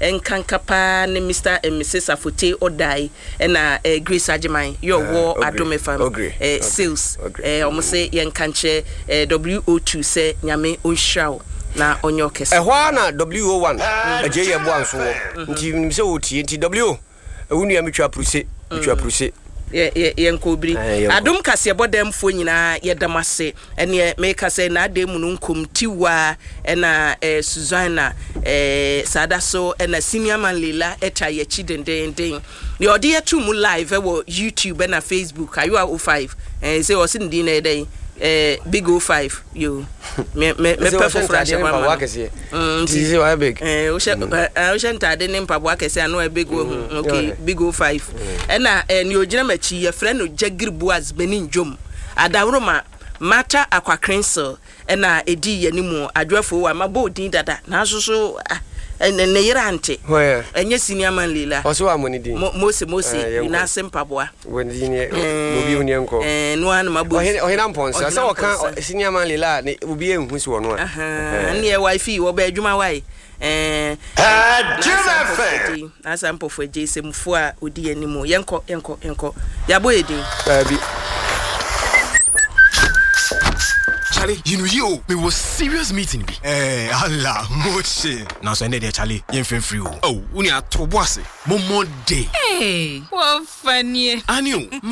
enkankapa ne Mr. and Mrs. Afote Odai na Grace Ajiman your war Adome fam sales almost say yenkanche WO2 say nyame onhraw na onyo kese na WO1 aje ye bo anso nti nim se otie nti W ewunu ya metwa pruse yenkobri adom kase bodamfo nyina yedamase ene make say na ademu no nkom tiwa na Suzanna Sadaso na senior man Lela echa ye chi denden the odi etum live wo YouTube na Facebook ayo 05 say o sin di na dey big 05 you me perfect flash mama this is big o shenta de mpaboa akese anu e big okay big 05 na ni ogina machi ye frɛ no Jagir Boaz Benin Jom adawroma mata akwakrenso na edi yanimu adwafo wa mabodin dada na so ne yirante enye senior man Lela oso amoni din Mose ina sempaboa woni ni obi uni enko no an mabo ohina mponsa sa oka senior man Lela ne obi enhu si wono ne e wifi wo ba adwuma wai asa mpofo je semfo a odi animu yenko yabo edin abi Charlie, you know you, we was serious meeting be. Allah, moche. Now so there Charlie, you free. Oh, unia to boss. Momo day. Hey, what funny. I knew.